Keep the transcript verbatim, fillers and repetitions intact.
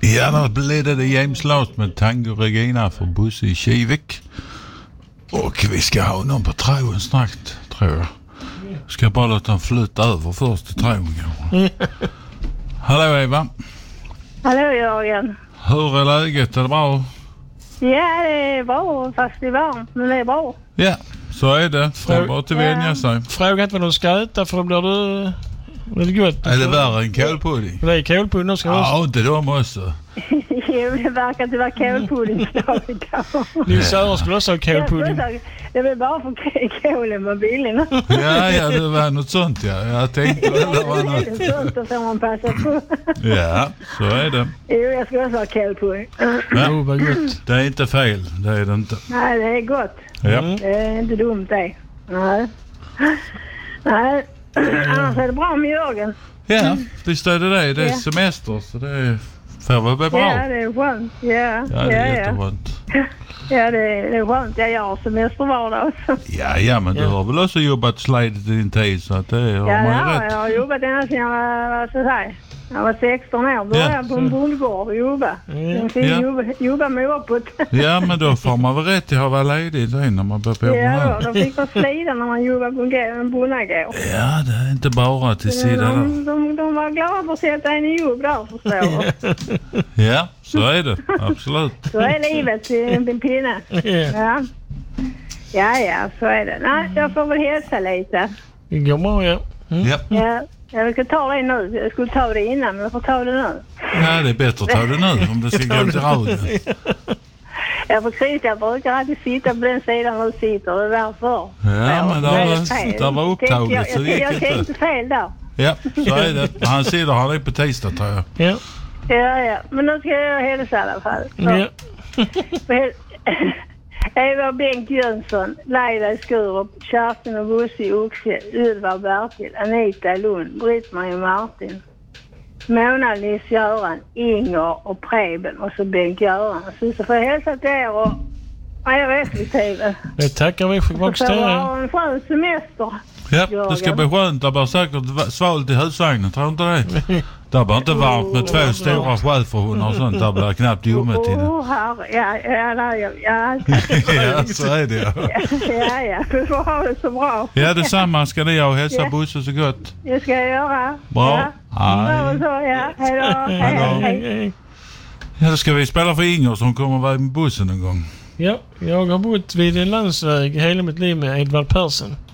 Ja, då blev det James Last med Tango Regina för Bosse i Kivik. Och vi ska ha någon på tråden snart, tror jag. Ska bara låta den flytta över först till tråden. Hallå Eva. Hallå Jörgen. Hur är läget? Är det bra? Ja, det är bra, fast det är varmt, men det är bra. Ja, så är det. Det är bara till vänja sig. Fråga inte vad du ska äta, för då blir du... Det är gott. Är det värre än kålpudding? Det är kålpudding också. Ja, inte de också. Jo, det verkar inte vara kålpuddingslag idag. Din söder skulle också ha kålpudding. Det var bara för kålen var billig. Ja, ja, det var något sånt, ja. Jag tänkte väl det var något. Det är sånt, då får man passa på. Ja, så är det. Jo, jag ska också ha kålpudding. Ja, oh, vad gott. Det är inte fel, det är det inte. Nej, det är gott. Ja. Det är inte dumt det. Nej. Nej. Annars är det bra med Jörgen. Ja, visst är det det. Det är Ja. semester, så det är, får väl bli bra. Ja, det är skönt. Ja, Ja, det är ja, jätteskönt. ja det, är, det är skönt. Jag gör semester var dag också. Ja, ja, men du Ja. har väl också jobbat slidet i din tid, så att det har Ja, man ju ja, rätt. jag har jobbat ända sedan jag var, vad ska jag säga, jag var sexton år. Började Ja. jag på en bondgård och jobba. Sen fick Ja. jag jobba, jobba mig uppåt. Ja, men då får man väl rätt till att vara ledig då när man börjar på Ja, ja, då, då fick man slida när man jobbade på en gå- en bonnagård. ja, det är inte bara till sidan. De, de, de var glada för att sätta en i jobb där, förstår du. Ja, så är det. Absolut. Så är livet i en pinne. Ja. Ja, ja, så är det. Nej, jag får väl hälsa lite. Det går bra, ja. Mm. Ja. Ja, jag ska ta det nu. Jag skulle ta det innan, men jag får ta det nu. Ja, det är bättre att ta det nu om det ska gå till radion. Jag får kryta, jag brukar alltid sitta på den sidan du sitter, det är därför. Ja, men det var, det var upptaget, så det jag, jag, gick jag inte. tänkte fel där. Ja, så är det. Han sitter här det på tisdag, tror jag. Ja. Ja, ja. Men nu ska jag hälsa i alla fall. Ja. Eva Bengt Jönsson, Laila i Skurup, Kerstin och Bosse i Oxie, Ylva Bertil, Anita i Lund, Britt-Marie Martin, Mona, Liss, Göran, Inger och Preben och så Bengt Göran. Så, så får jag hälsa till er och er respektive. Det tackar vi för Så får också. jag ha en skön semester. Ja, det ska bli skönt. Det blir säkert svalt i husvagnen, tror inte det? Det blir inte varmt med två stora schäferhundar och sånt. Det blir knappt ljummet i det. Åh, herre, ja, ja, ja, ja, Ja, så är det, ja. ja, ja, du får ha det så bra. Ja, detsamma ska ni ha och hälsa Ja. Bosse så gott. Det ska jag göra. Bra. Ja. Hej. Så, så, ja. Hej då. Hej, då. hej, hej. Ja, då ska vi spela för Inger som kommer vara med bussen en gång. Ja, jag har bott vid en landsväg hela mitt liv med Edvard Persson.